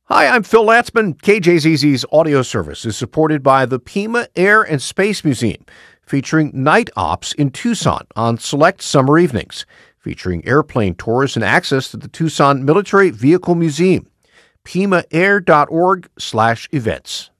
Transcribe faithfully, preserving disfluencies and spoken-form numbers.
Hi, I'm Phil Latzman. K J Z Z's audio service is supported by the Pima Air and Space Museum, featuring night ops in Tucson on select summer evenings, featuring airplane tours and access to the Tucson Military Vehicle Museum. Pima Air dot org slash events.